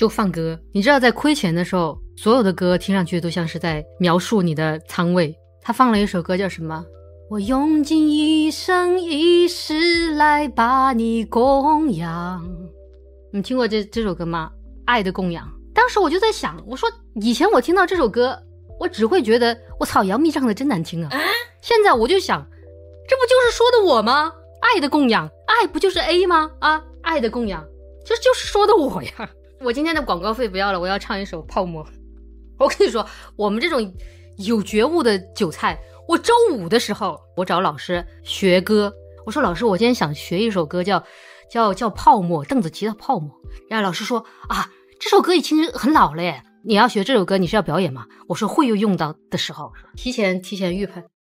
就放歌。你知道在亏钱的时候，所有的歌听上去都像是在描述你的仓位。他放了一首歌叫什么？我用尽一生一世来把你供养。你听过这首歌吗？爱的供养。当时我就在想，我说以前我听到这首歌，我只会觉得我操，杨幂唱的真难听啊。现在我就想，这不就是说的我吗？爱的供养，爱不就是 A 吗？啊，爱的供养，就是说的我呀。我今天的广告费不要了，我要唱一首泡沫。我跟你说，我们这种有觉悟的韭菜，我周五的时候我找老师学歌，我说老师，我今天想学一首歌叫泡沫，邓紫棋的泡沫。然后老师说啊，这首歌已经很老了耶，你要学这首歌你是要表演吗？我说会有用到的时候，提前预判。